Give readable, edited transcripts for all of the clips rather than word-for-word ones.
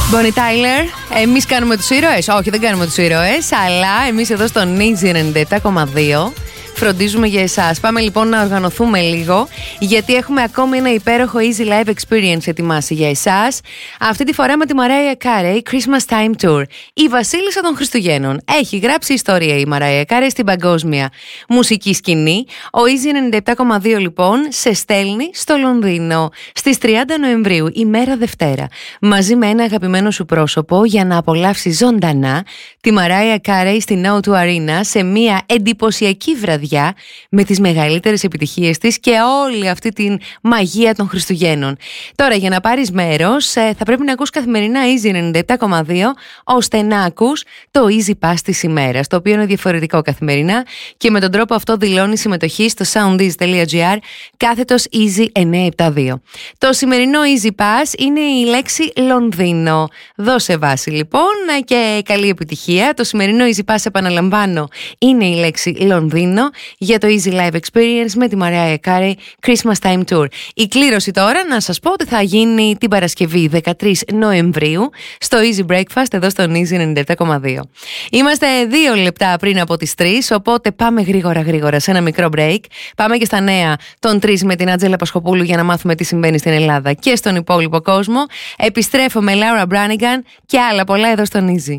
Bonnie Tyler, εμείς κάνουμε τους ήρωες. Όχι, δεν κάνουμε τους ήρωες, αλλά εμείς εδώ στον Easy 97,2 φροντίζουμε για εσάς. Πάμε λοιπόν να οργανωθούμε λίγο, γιατί έχουμε ακόμη ένα υπέροχο Easy Live Experience ετοιμάσει για εσάς. Αυτή τη φορά με τη Mariah Carey Christmas Time Tour. Η βασίλισσα των Χριστουγέννων. Έχει γράψει ιστορία η Mariah Carey στην παγκόσμια μουσική σκηνή. Ο Easy 97,2 λοιπόν σε στέλνει στο Λονδίνο στις 30 Νοεμβρίου, ημέρα Δευτέρα, μαζί με ένα αγαπημένο σου πρόσωπο, για να απολαύσει ζωντανά τη Mariah Carey στην O2 Arena σε μια εντυπωσιακή βραδιά με τις μεγαλύτερες επιτυχίες της και όλη αυτή την μαγεία των Χριστουγέννων. Τώρα, για να πάρεις μέρος θα πρέπει να ακούς καθημερινά Easy 97,2 ώστε να ακούς το Easy Pass της ημέρας, το οποίο είναι διαφορετικό καθημερινά, και με τον τρόπο αυτό δηλώνει συμμετοχή στο soundeasy.gr /Easy 972. Το σημερινό Easy Pass είναι η λέξη Λονδίνο. Δώσε βάση λοιπόν και καλή επιτυχία. Το σημερινό Easy Pass, επαναλαμβάνω, είναι η λέξη Λονδίνο για το Easy Live Experience με τη Mariah Carey Christmas Time Tour. Η κλήρωση τώρα, να σας πω ότι θα γίνει την Παρασκευή 13 Νοεμβρίου στο Easy Breakfast εδώ στον Easy 97,2. Είμαστε 2 λεπτά πριν από τις 3, οπότε πάμε γρήγορα σε ένα μικρό break. Πάμε και στα νέα των 3 με την Άντζελα Πασχοπούλου για να μάθουμε τι συμβαίνει στην Ελλάδα και στον υπόλοιπο κόσμο. Επιστρέφω με Laura Branigan και άλλα πολλά εδώ στον Easy.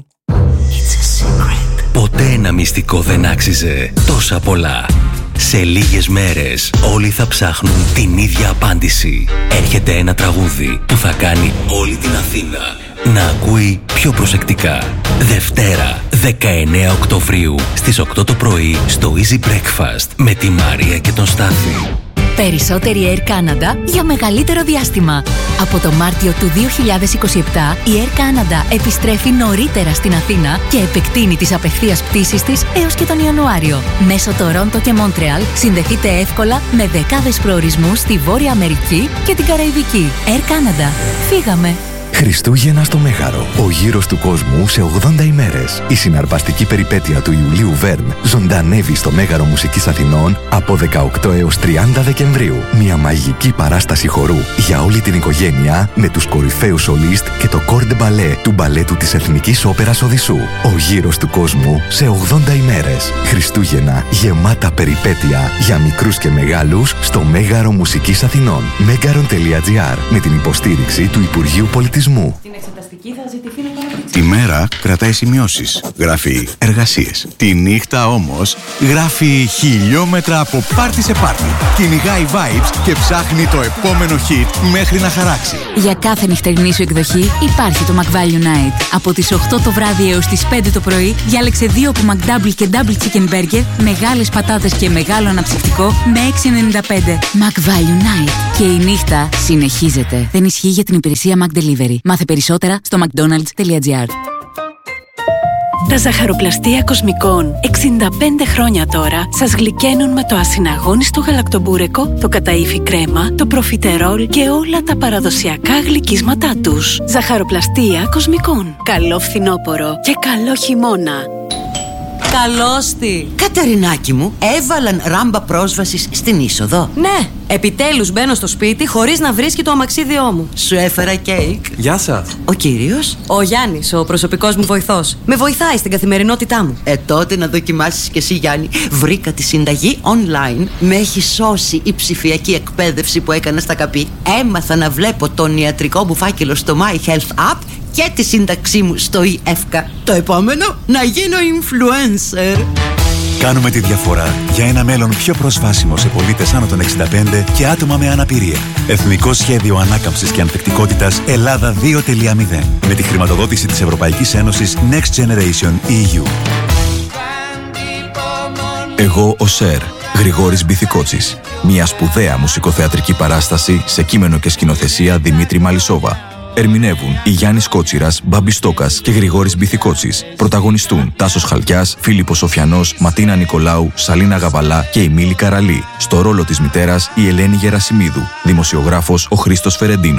Ποτέ ένα μυστικό δεν άξιζε τόσα πολλά. Σε λίγες μέρες όλοι θα ψάχνουν την ίδια απάντηση. Έρχεται ένα τραγούδι που θα κάνει όλη την Αθήνα να ακούει πιο προσεκτικά. Δευτέρα, 19 Οκτωβρίου, στις 8 το πρωί, στο Easy Breakfast με τη Μάρια και τον Στάθη. Περισσότερη Air Canada για μεγαλύτερο διάστημα. Από το Μάρτιο του 2027 η Air Canada επιστρέφει νωρίτερα στην Αθήνα και επεκτείνει τις απευθείας πτήσεις της έως και τον Ιανουάριο. Μέσω Τορόντο και Μόντρεαλ συνδεθείτε εύκολα με δεκάδες προορισμούς στη Βόρεια Αμερική και την Καραϊβική. Air Canada. Φύγαμε! Χριστούγεννα στο Μέγαρο. Ο γύρος του κόσμου σε 80 ημέρες. Η συναρπαστική περιπέτεια του Ιουλίου Βέρν ζωντανεύει στο Μέγαρο Μουσικής Αθηνών από 18 έως 30 Δεκεμβρίου. Μια μαγική παράσταση χορού για όλη την οικογένεια με τους κορυφαίους σολίστ και το Corps de Ballet του μπαλέτου της Εθνικής Όπερας Οδυσσού. Ο γύρος του κόσμου σε 80 ημέρες. Χριστούγεννα γεμάτα περιπέτεια για μικρούς και μεγάλους στο Μέγαρο Μουσικής Αθηνών. Megaron.gr με την υποστήριξη του Υπουργείου Πολιτισμού. Στην εξεταστική θα ζητηθεί να κάνω. Τη μέρα κρατάει σημειώσεις, γράφει εργασίες. Τη νύχτα όμως γράφει χιλιόμετρα από πάρτι σε πάρτι. Κυνηγάει vibes και ψάχνει το επόμενο hit μέχρι να χαράξει. Για κάθε νυχτερινή σου εκδοχή υπάρχει το McValue Night. Από τις 8 το βράδυ έως τις 5 το πρωί διάλεξε 2 από McDouble και Double Chicken Burger, μεγάλες πατάτες και μεγάλο αναψυκτικό με 6,95. McValue Night. Και η νύχτα συνεχίζεται. Δεν ισχύει για την υπηρεσία McDelivery. Μάθε περισσότερα στο mcdonalds.gr. Τα ζαχαροπλαστεία Κοσμικών 65 χρόνια τώρα σας γλυκαίνουν με το ασυναγώνιστο γαλακτομπούρεκο, το καταΐφι κρέμα, το προφιτερόλ και όλα τα παραδοσιακά γλυκίσματά τους. Ζαχαροπλαστεία Κοσμικών. Καλό φθινόπωρο και καλό χειμώνα. Καλώστη! Καταρινάκι μου, έβαλαν ράμπα πρόσβασης στην είσοδο. Ναι, επιτέλους μπαίνω στο σπίτι χωρίς να βρίσκει το αμαξίδιό μου. Σου έφερα κέικ. Γεια σας. Ο κύριος? Ο Γιάννης, ο προσωπικός μου βοηθός. Με βοηθάει στην καθημερινότητά μου. Τότε να δοκιμάσεις κι εσύ, Γιάννη. Βρήκα τη συνταγή online. Με έχει σώσει η ψηφιακή εκπαίδευση που έκανα στα ΚΑΠΗ. Έμαθα να βλέπω τον ιατρικό μου φάκελο στο My Health App και τη σύνταξή μου στο eEFCA. Το επόμενο, να γίνω influencer. Κάνουμε τη διαφορά για ένα μέλλον πιο προσβάσιμο σε πολίτες άνω των 65 και άτομα με αναπηρία. Εθνικό Σχέδιο Ανάκαμψης και Ανθεκτικότητας Ελλάδα 2.0. Με τη χρηματοδότηση της Ευρωπαϊκής Ένωσης Next Generation EU. Εγώ ο Σερ, Γρηγόρης Μπιθικότσης. Μια σπουδαία μουσικοθεατρική παράσταση σε κείμενο και σκηνοθεσία Δημήτρη Μαλισσόβα. Ερμηνεύουν η Γιάννης Κότσιρας, Μπάμπης Στόκας και Γρηγόρης Μπιθικότσης. Πρωταγωνιστούν Τάσος Χαλκιάς, Φίλιππος Σοφιανός, Ματίνα Νικολάου, Σαλίνα Γαβαλά και η Μίλη Καραλή. Στο ρόλο της μητέρας η Ελένη Γερασιμίδου. Δημοσιογράφος ο Χρήστος Φερεντίνος.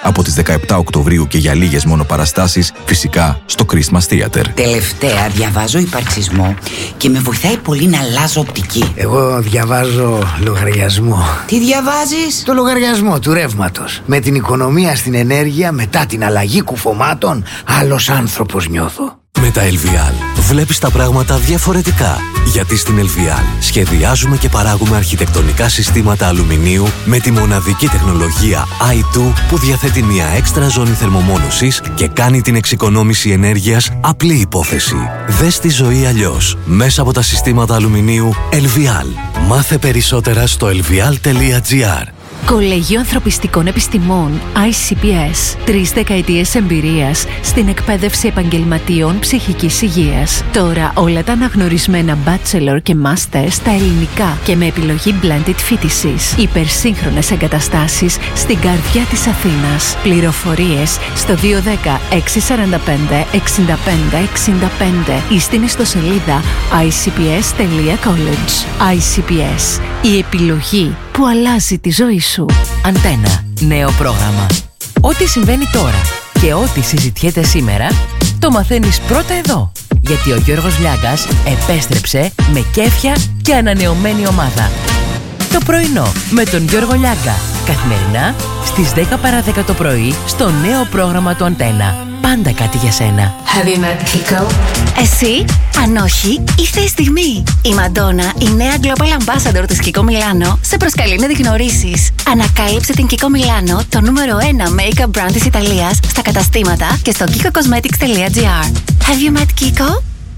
από τις 17 Οκτωβρίου και για λίγες μόνο παραστάσεις, φυσικά στο Christmas Theater. Τελευταία διαβάζω υπαρξισμό και με βοηθάει πολύ να αλλάζω οπτική. Εγώ διαβάζω λογαριασμό. Τι διαβάζεις? Το λογαριασμό του ρεύματος. Με την οικονομία στην ενέργεια, μετά την αλλαγή κουφωμάτων, άλλος άνθρωπος νιώθω. Με τα LVL βλέπεις τα πράγματα διαφορετικά. Γιατί στην LVL σχεδιάζουμε και παράγουμε αρχιτεκτονικά συστήματα αλουμινίου με τη μοναδική τεχνολογία i2 που διαθέτει μια έξτρα ζώνη θερμομόνωσης και κάνει την εξοικονόμηση ενέργειας απλή υπόθεση. Δες τη ζωή αλλιώς μέσα από τα συστήματα αλουμινίου LVL. Μάθε περισσότερα στο lvl.gr. Κολέγιο Ανθρωπιστικών Επιστημών ICPS. 3 δεκαετίες εμπειρίας στην εκπαίδευση επαγγελματίων ψυχικής υγείας. Τώρα όλα τα αναγνωρισμένα bachelor και master στα ελληνικά και με επιλογή blended φοιτησης. Υπερσύγχρονες εγκαταστάσεις στην καρδιά της Αθήνας. Πληροφορίες στο 210 645 65 65 ή στην ιστοσελίδα icps.college. ICPS. Η επιλογή που αλλάζει τη ζωή σου. Αντένα. Νέο πρόγραμμα. Ό,τι συμβαίνει τώρα και ό,τι συζητιέται σήμερα, το μαθαίνεις πρώτα εδώ. Γιατί ο Γιώργος Λιάγκας επέστρεψε με κέφια και ανανεωμένη ομάδα. Το πρωινό με τον Γιώργο Λιάγκα. Καθημερινά στις 10 παρά 10 το πρωί στο νέο πρόγραμμα του Αντένα. Πάντα κάτι για σένα. Have you met Kiko? Εσύ, αν όχι, ήρθε η στιγμή. Η Μαντόνα, η νέα Global Ambassador της Kiko Milano, σε προσκαλεί να τη γνωρίσεις. Ανακάλυψε την Kiko Milano, το νούμερο 1 make-up brand της Ιταλίας, στα καταστήματα και στο kikocosmetics.gr. Have you met Kiko?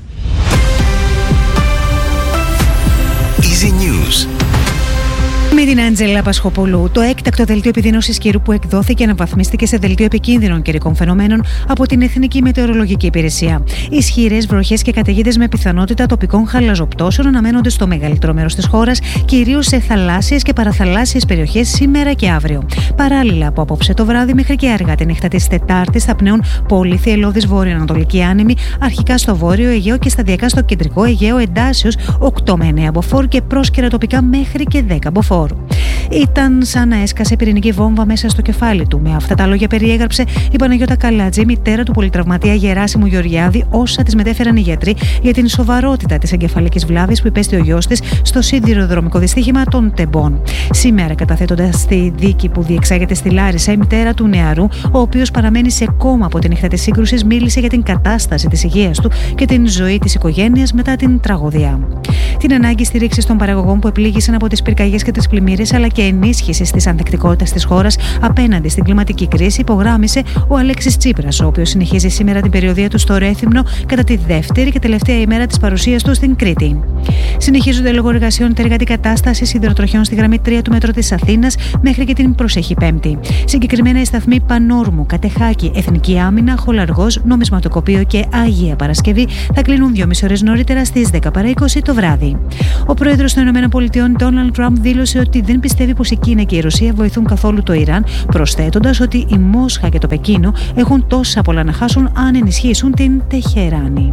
Easy News. Με την Άντζελα Πασχοπούλου, το έκτακτο δελτίο επιδείνωσης καιρού που εκδόθηκε αναβαθμίστηκε σε δελτίο επικίνδυνων καιρικών φαινομένων από την Εθνική Μετεωρολογική Υπηρεσία. Ισχυρές βροχές και καταιγίδες με πιθανότητα τοπικών χαλαζοπτώσεων αναμένονται στο μεγαλύτερο μέρος της χώρας, κυρίως σε θαλάσσιες και παραθαλάσσιες περιοχές σήμερα και αύριο. Παράλληλα, από απόψε το βράδυ μέχρι και αργά τη νύχτα της Τετάρτης θα πνέουν πολύ θυελλώδης βορειοανατολική άνεμη, αρχικά στο βόρειο Αιγαίο και σταδιακά στο κεντρικό Αιγαίο, εντάσσεως 8 με 9 μποφόρ και πρόσκαιρα τοπικά μέχρι και 10 μποφόρ. Ήταν σαν να έσκασε πυρηνική βόμβα μέσα στο κεφάλι του. Με αυτά τα λόγια περιέγραψε η Παναγιώτα Καλάτζη, μητέρα του πολυτραυματία Γεράσιμου Γεωργιάδη, όσα της μετέφεραν οι γιατροί για την σοβαρότητα της εγκεφαλικής βλάβης που υπέστη ο γιος της στο σιδηροδρομικό δυστύχημα των Τεμπών. Σήμερα, καταθέτοντας τη δίκη που διεξάγεται στη Λάρισα, η μητέρα του νεαρού, ο οποίος παραμένει σε κόμμα από τη νύχτα της σύγκρουσης, μίλησε για την κατάσταση της υγείας του και την ζωή της οικογένειας μετά την τραγωδία. Την ανάγκη στήριξης των παραγωγών που επλήγησαν από τις πυρκαγιές και τις πλημμύρες, αλλά και ενίσχυσης της ανθεκτικότητας της χώρας απέναντι στην κλιματική κρίση, υπογράμμισε ο Αλέξης Τσίπρας, ο οποίος συνεχίζει σήμερα την περιοδεία του στο Ρέθυμνο κατά τη δεύτερη και τελευταία ημέρα της παρουσίας του στην Κρήτη. Συνεχίζονται λόγω εργασιών τα έργα κατάστασης υδροτροχιών στη γραμμή 3 του Μέτρο της Αθήνας μέχρι και την προσεχή Πέμπτη. Συγκεκριμένα οι σταθμοί Πανόρμου, Κατεχάκη, Εθνική Άμυνα, Χολαργός, Νομισματοκοπείο και Αγία Παρασκευή θα κλείνουν 2,5 ώρες νωρίτερα στις 10 παρά 20 το βράδυ. Ο πρόεδρος των ΗΠΑ, Ντόναλντ Τραμπ, δήλωσε ότι δεν πιστεύει πως η Κίνα και η Ρωσία βοηθούν καθόλου το Ιράν, προσθέτοντας ότι η Μόσχα και το Πεκίνο έχουν τόσα πολλά να χάσουν αν ενισχύσουν την Τεχεράνη.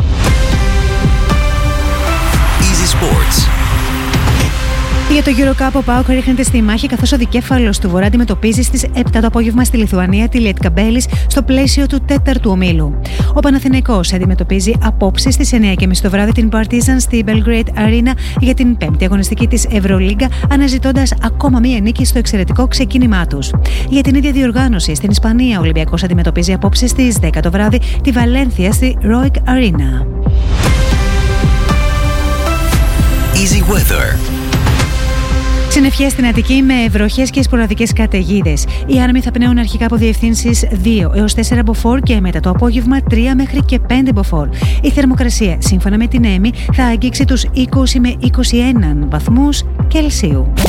Easy Sports. Για το EuroCup ο ΠΑΟΚ ρίχνεται στη μάχη, καθώς ο δικέφαλος του Βορρά αντιμετωπίζει στις 7 το απόγευμα στη Λιθουανία τη Lietkabelis στο πλαίσιο του 4ου ομίλου. Ο Παναθηναϊκός αντιμετωπίζει απόψε στις 9:30 το βράδυ την Partizan στη Belgrade Arena για την 5η αγωνιστική της Ευρωλίγκα, αναζητώντας ακόμα μία νίκη στο εξαιρετικό ξεκίνημά τους. Για την ίδια διοργάνωση στην Ισπανία, ο Ολυμπιακός αντιμετωπίζει απόψε στις 10 το βράδυ τη Βαλένθια στη Roig Arena. Easy Weather. Συννεφιές στην Αττική με βροχές και σποραδικές καταιγίδες. Οι άνεμοι θα πνέουν αρχικά από διευθύνσεις 2 έως 4 μποφόρ και μετά το απόγευμα 3 μέχρι και 5 μποφόρ. Η θερμοκρασία, σύμφωνα με την ΕΜΗ, θα αγγίξει τους 20 με 21 βαθμούς Κελσίου.